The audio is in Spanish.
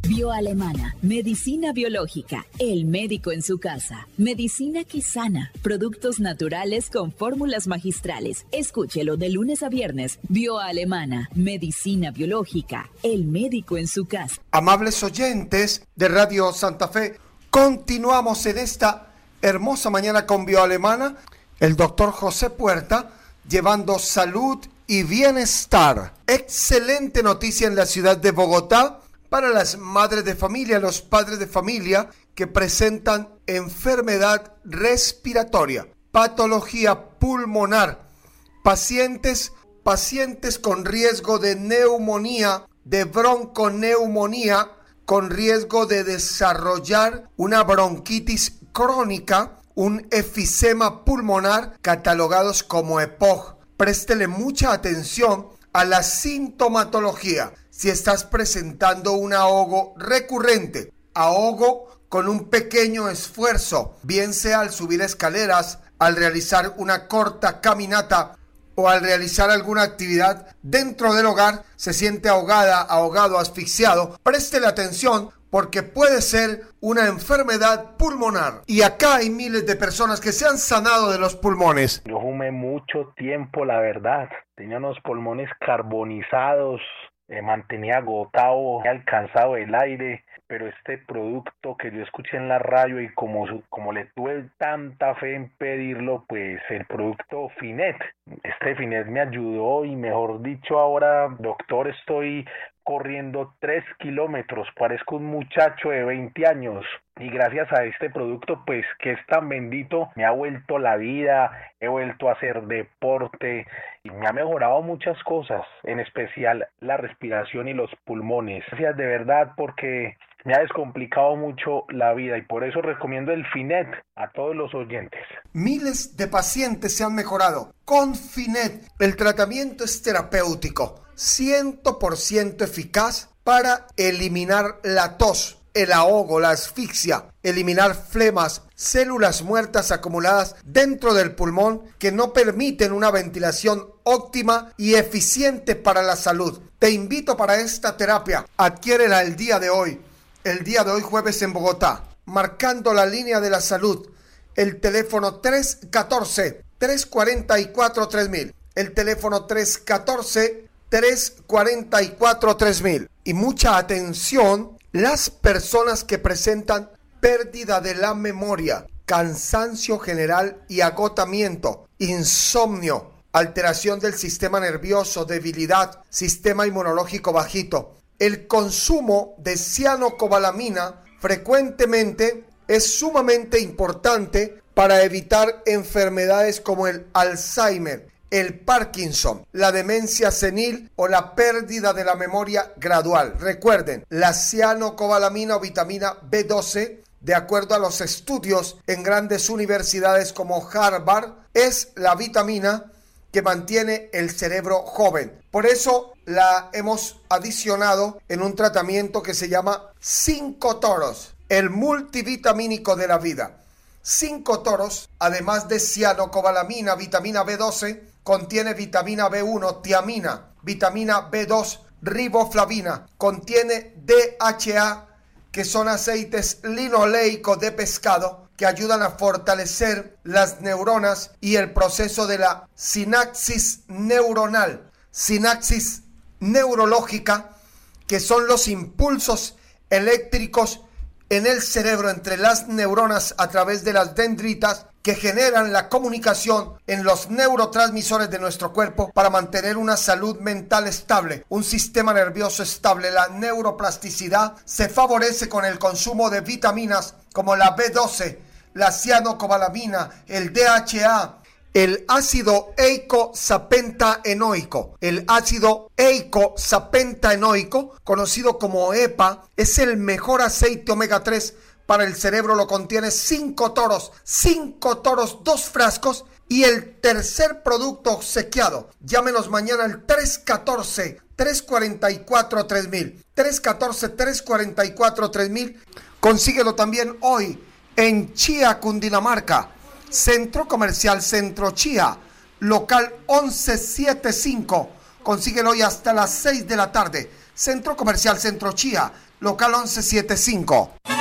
Bioalemana, medicina biológica, el médico en su casa. Medicina Kisana, productos naturales con fórmulas magistrales. Escúchelo de lunes a viernes. Bioalemana, medicina biológica, el médico en su casa. Amables oyentes de Radio Santa Fe, continuamos en esta hermosa mañana con Bioalemana. El doctor José Puerta llevando salud y bienestar. Excelente noticia en la ciudad de Bogotá para las madres de familia, los padres de familia que presentan enfermedad respiratoria, patología pulmonar, pacientes con riesgo de neumonía, de bronconeumonía, con riesgo de desarrollar una bronquitis crónica, un efisema pulmonar, catalogados como EPOC. Préstele mucha atención a la sintomatología. Si estás presentando un ahogo recurrente, ahogo con un pequeño esfuerzo, bien sea al subir escaleras, al realizar una corta caminata o al realizar alguna actividad dentro del hogar, se siente ahogada, ahogado, asfixiado, préstele atención porque puede ser una enfermedad pulmonar. Y acá hay miles de personas que se han sanado de los pulmones. Yo fumé mucho tiempo, la verdad. Tenía unos pulmones carbonizados, mantenía agotado, alcanzado el aire, pero este producto que yo escuché en la radio y como le tuve tanta fe en pedirlo, pues el producto Finet, este Finet me ayudó y mejor dicho ahora, doctor, estoy corriendo 3 kilómetros, parezco un muchacho de 20 años y gracias a este producto pues que es tan bendito me ha vuelto la vida, he vuelto a hacer deporte y me ha mejorado muchas cosas, en especial la respiración y los pulmones. Gracias de verdad porque me ha descomplicado mucho la vida y por eso recomiendo el Finet a todos los oyentes. Miles de pacientes se han mejorado con Finet. El tratamiento es terapéutico, 100% eficaz para eliminar la tos, el ahogo, la asfixia, eliminar flemas, células muertas acumuladas dentro del pulmón que no permiten una ventilación óptima y eficiente para la salud. Te invito para esta terapia, adquiérela el día de hoy jueves en Bogotá, marcando la línea de la salud, el teléfono 314-344-3000, el teléfono 314-344-3000. Y mucha atención, las personas que presentan pérdida de la memoria, cansancio general y agotamiento, insomnio, alteración del sistema nervioso, debilidad, sistema inmunológico bajito. El consumo de cianocobalamina frecuentemente es sumamente importante para evitar enfermedades como el Alzheimer, el Parkinson, la demencia senil o la pérdida de la memoria gradual. Recuerden, la cianocobalamina o vitamina B12, de acuerdo a los estudios en grandes universidades como Harvard, es la vitamina que mantiene el cerebro joven. Por eso la hemos adicionado en un tratamiento que se llama 5 toros, el multivitamínico de la vida. 5 toros, además de cianocobalamina, vitamina B12, contiene vitamina B1, tiamina, vitamina B2, riboflavina, contiene DHA, que son aceites linoleicos de pescado, que ayudan a fortalecer las neuronas y el proceso de la sinapsis neuronal, sinapsis neurológica, que son los impulsos eléctricos en el cerebro entre las neuronas a través de las dendritas que generan la comunicación en los neurotransmisores de nuestro cuerpo para mantener una salud mental estable, un sistema nervioso estable. La neuroplasticidad se favorece con el consumo de vitaminas como la B12, la cianocobalamina, el DHA, el ácido eicosapentaenoico. El ácido eicosapentaenoico, conocido como EPA, es el mejor aceite omega 3 para el cerebro. Lo contiene 5 toros, 2 frascos. Y el tercer producto obsequiado, llámenos mañana al 314-344-3000. 314-344-3000. Consíguelo también hoy en Chía, Cundinamarca. Centro Comercial Centro Chía, local 1175. Consíguelo hoy hasta las 6 de la tarde. Centro Comercial Centro Chía, local 1175.